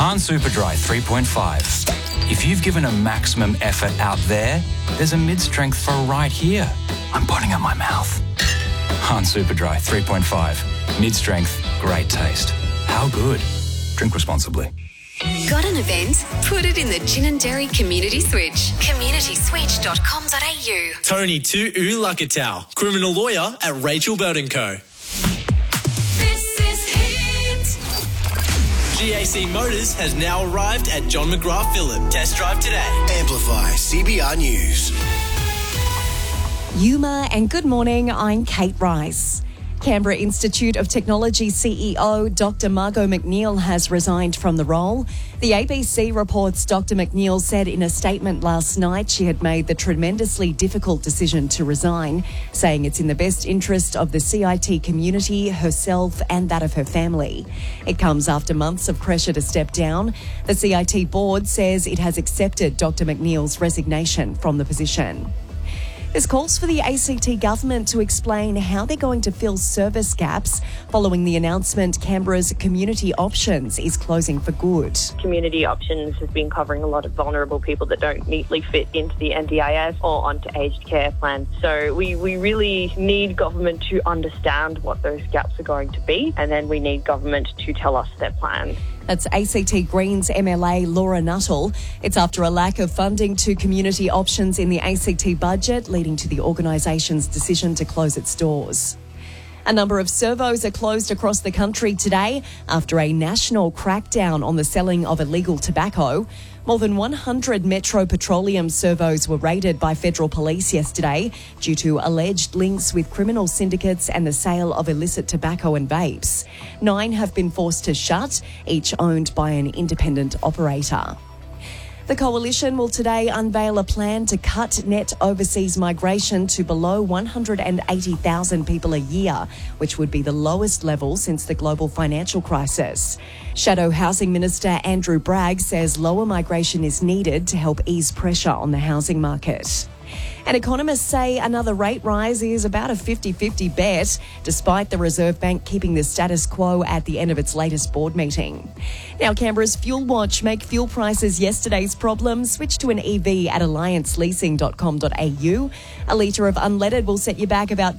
Han Superdry 3.5. If you've given a maximum effort out there, there's a mid-strength for right here. I'm putting up my mouth. Han Superdry 3.5. Mid-strength, great taste. How good? Drink responsibly. Got an event? Put it in the Gin and Dairy Community Switch. communityswitch.com.au. Tony Tu Lakatau, criminal lawyer at Rachel Bird & Co. This is Hit. GAC Motors has now arrived at John McGrath Phillip. Test drive today. Amplify CBR News. Yuma and good morning, I'm Kate Rice. Canberra Institute of Technology CEO Dr. Margot McNeil has resigned from the role. The ABC reports Dr. McNeil said in a statement last night she had made the tremendously difficult decision to resign, saying it's in the best interest of the CIT community, herself and that of her family. It comes after months of pressure to step down. The CIT board says it has accepted Dr. McNeil's resignation from the position. There's calls for the ACT government to explain how they're going to fill service gaps following the announcement Canberra's Community Options is closing for good. Community Options has been covering a lot of vulnerable people that don't neatly fit into the NDIS or onto aged care plans. So we really need government to understand what those gaps are going to be, and then we need government to tell us their plans. That's ACT Greens MLA Laura Nuttall. It's after a lack of funding to community options in the ACT budget, leading to the organisation's decision to close its doors. A number of servos are closed across the country today after a national crackdown on the selling of illegal tobacco. More than 100 Metro Petroleum servos were raided by federal police yesterday due to alleged links with criminal syndicates and the sale of illicit tobacco and vapes. 9 have been forced to shut, each owned by an independent operator. The Coalition will today unveil a plan to cut net overseas migration to below 180,000 people a year, which would be the lowest level since the global financial crisis. Shadow Housing Minister Andrew Bragg says lower migration is needed to help ease pressure on the housing market. And economists say another rate rise is about a 50-50 bet, despite the Reserve Bank keeping the status quo at the end of its latest board meeting. Now, Canberra's Fuel Watch make fuel prices yesterday's problem. Switch to an EV at allianceleasing.com.au. A litre of unleaded will set you back about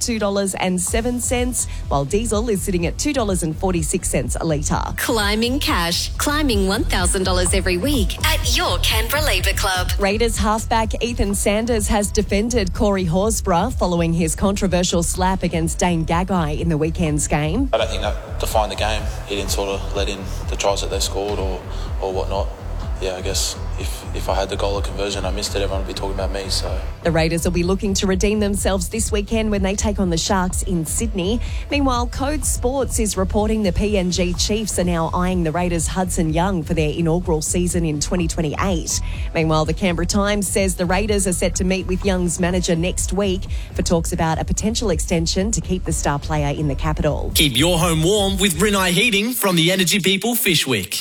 $2.07, while diesel is sitting at $2.46 a litre. Climbing cash. Climbing $1,000 every week at your Canberra Labour Club. Raiders halfback Ethan Sanders has defended Corey Horsburgh following his controversial slap against Dane Gagai in the weekend's game. I don't think that defined the game. He didn't sort of let in the tries that they scored or whatnot. Yeah, I guess if I had the goal of conversion, I missed it, everyone would be talking about me. So the Raiders will be looking to redeem themselves this weekend when they take on the Sharks in Sydney. Meanwhile, Code Sports is reporting the PNG Chiefs are now eyeing the Raiders' Hudson Young for their inaugural season in 2028. Meanwhile, the Canberra Times says the Raiders are set to meet with Young's manager next week for talks about a potential extension to keep the star player in the capital. Keep your home warm with Rinnai Heating from the Energy People Fishwick.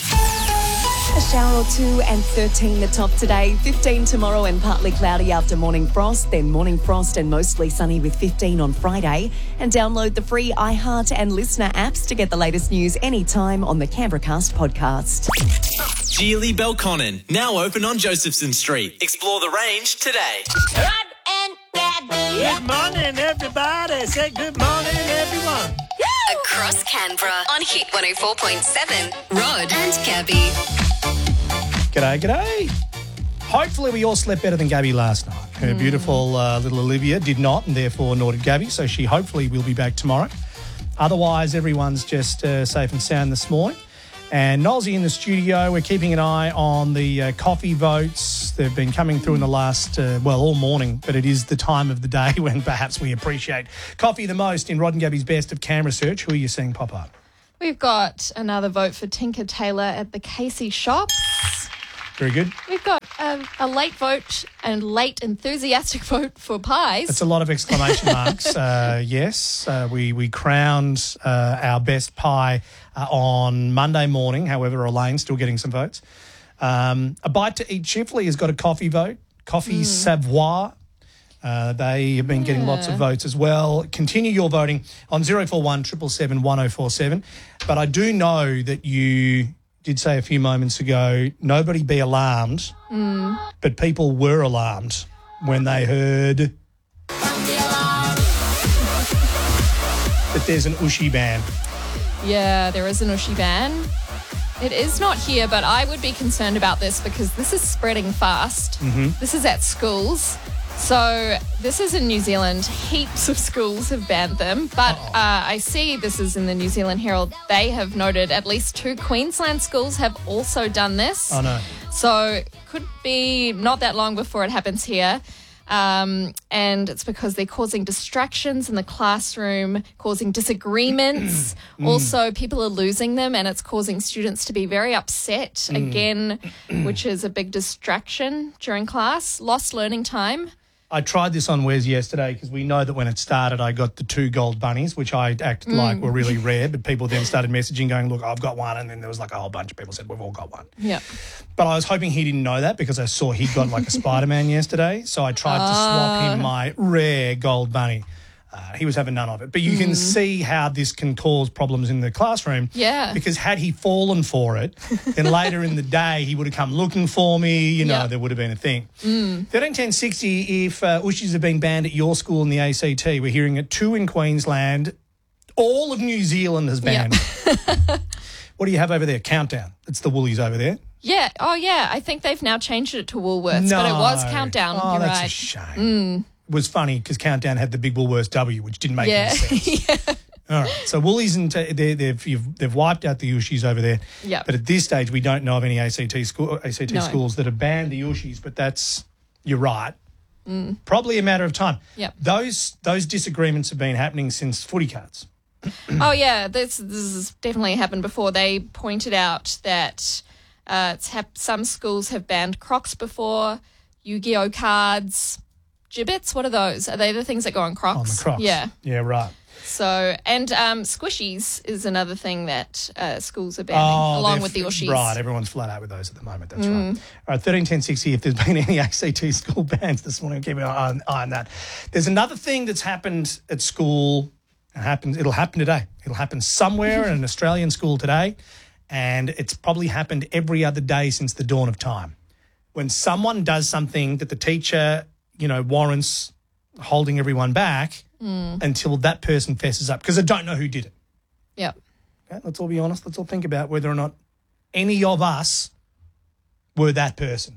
A shower or two and 13 the top today, 15 tomorrow and partly cloudy after morning frost, then morning frost and mostly sunny with 15 on Friday. And download the free iHeart and Listener apps to get the latest news anytime on the Canberracast podcast. Geely Belconnen, now open on Josephson Street. Explore the range today. Rod and Gabby. Good morning, everybody. Say good morning, everyone. Across Canberra on Hit 104.7. Rod and Gabby. G'day. Hopefully we all slept better than Gabby last night. Her beautiful little Olivia did not, and therefore nor did Gabby, so she hopefully will be back tomorrow. Otherwise, everyone's just safe and sound this morning. And Nolsey in the studio, we're keeping an eye on the coffee votes. They've been coming through in the last, all morning, but it is the time of the day when perhaps we appreciate coffee the most in Rod and Gabby's Best of Canberra search. Who are you seeing pop up? We've got another vote for Tinker Tailor at the Casey Shops. Very good. We've got a late vote and late enthusiastic vote for pies. That's a lot of exclamation marks. Yes, we crowned our best pie on Monday morning. However, Elaine still getting some votes. A Bite to Eat Chifley has got a coffee vote. Coffee Savoir. They have been getting lots of votes as well. Continue your voting on 041 777 1047. But I do know that you did say a few moments ago, nobody be alarmed, but people were alarmed when they heard that there's an Ushi ban. Yeah, there is an Ushi ban. It is not here, but I would be concerned about this because this is spreading fast. This is at schools. So this is in New Zealand. Heaps of schools have banned them. But I see this is in the New Zealand Herald. They have noted at least 2 Queensland schools have also done this. Oh, no. So could be not that long before it happens here. And it's because they're causing distractions in the classroom, causing disagreements. Also, people are losing them and it's causing students to be very upset again, which is a big distraction during class. Lost learning time. I tried this on Wes yesterday because we know that when it started, I got the 2 gold bunnies, which I acted like were really rare, but people then started messaging going, look, I've got one. And then there was like a whole bunch of people said, we've all got one. Yeah. But I was hoping he didn't know that because I saw he got like a Spider-Man yesterday. So I tried to swap him my rare gold bunny. He was having none of it. But you can see how this can cause problems in the classroom. Yeah. Because had he fallen for it, then later in the day he would have come looking for me. You know, there would have been a thing. 131060, if Ushis are being banned at your school in the ACT, we're hearing it 2 in Queensland. All of New Zealand has banned. What do you have over there? Countdown. It's the Woolies over there. Yeah. Oh, yeah. I think they've now changed it to Woolworths, but it was Countdown. Oh, You're that's right. a shame. It was funny because Countdown had the big Woolworths W, which didn't make any sense. All right. So Woolies, they've wiped out the Ushis over there. Yep. But at this stage, we don't know of any ACT schools that have banned the Ushis, but you're right. Probably a matter of time. Yep. Those disagreements have been happening since footy cards. Oh, yeah. This has definitely happened before. They pointed out that some schools have banned Crocs before, Yu-Gi-Oh cards, Gibbets. What are those? Are they the things that go on Crocs? On the Crocs. Yeah. Yeah, right. So, and squishies is another thing that schools are banning, along with the Ushis. Right, everyone's flat out with those at the moment, that's right. All right, 131060, if there's been any ACT school bans this morning, keep an eye on that. There's another thing that's happened at school. It'll happen today. It'll happen somewhere in an Australian school today, and it's probably happened every other day since the dawn of time. When someone does something that the teacher, warrants holding everyone back until that person fesses up, because I don't know who did it. Yep. Okay, let's all be honest. Let's all think about whether or not any of us were that person,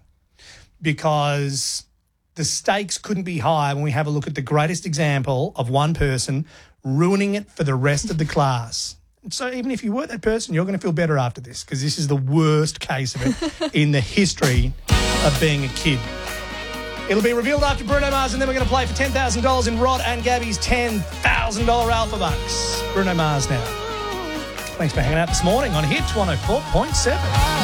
because the stakes couldn't be higher when we have a look at the greatest example of one person ruining it for the rest of the class. So even if you were that person, you're going to feel better after this, because this is the worst case of it in the history of being a kid. It'll be revealed after Bruno Mars, and then we're going to play for $10,000 in Rod and Gabby's $10,000 Alpha Bucks. Bruno Mars now. Thanks for hanging out this morning on Hit 104.7.